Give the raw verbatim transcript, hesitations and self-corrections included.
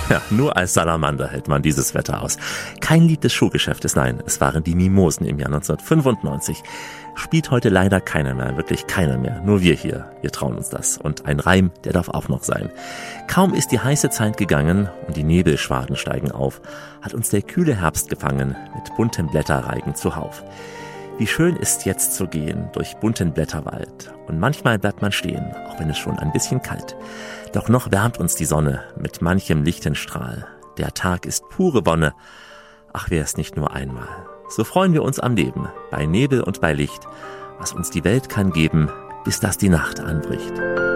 Ja, nur als Salamander hält man dieses Wetter aus. Kein Lied des Schuhgeschäftes, nein, es waren die Mimosen im Jahr neunzehnhundertfünfundneunzig. Spielt heute leider keiner mehr, wirklich keiner mehr. Nur wir hier, wir trauen uns das. Und ein Reim, der darf auch noch sein. Kaum ist die heiße Zeit gegangen und die Nebelschwaden steigen auf, hat uns der kühle Herbst gefangen mit buntem Blätterreigen zuhauf. Wie schön ist jetzt zu gehen durch bunten Blätterwald. Und manchmal bleibt man stehen, auch wenn es schon ein bisschen kalt. Doch noch wärmt uns die Sonne mit manchem lichten Strahl. Der Tag ist pure Wonne. Ach, wär's nicht nur einmal. So freuen wir uns am Leben, bei Nebel und bei Licht, was uns die Welt kann geben, bis dass die Nacht anbricht.